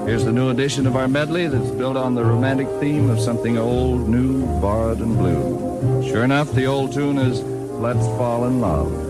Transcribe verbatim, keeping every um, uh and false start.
Here's the new edition of our medley that's built on the romantic theme of something old, new, borrowed, and blue. Sure enough, the old tune is Let's Fall in Love.